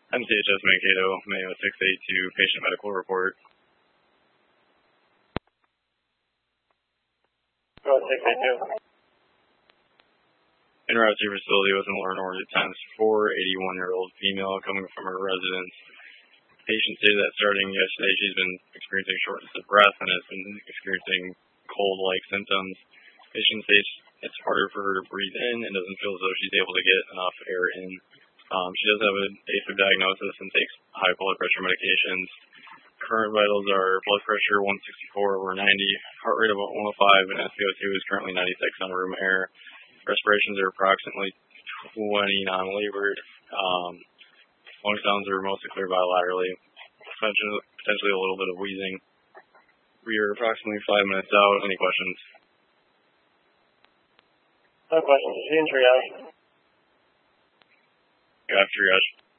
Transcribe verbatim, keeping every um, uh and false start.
M C H S Mankato, Mayo six eight two, patient medical report. Go ahead, six eight two. En route to your facility with an alert order times four, eighty-one-year-old female coming from her residence. Patient stated that starting yesterday she's been experiencing shortness of breath and has been experiencing cold-like symptoms. Patient states it's harder for her to breathe in and doesn't feel as though she's able to get enough air in. Um, she does have an AFib diagnosis and takes high blood pressure medications. Current vitals are blood pressure one sixty-four over ninety, heart rate about one oh five, and S p O two is currently ninety-six on room air. Respirations are approximately twenty non-labored. Um, lung sounds are mostly clear bilaterally, potentially, potentially a little bit of wheezing. We are approximately five minutes out. Any questions? No questions. Is she in triage? You have triage.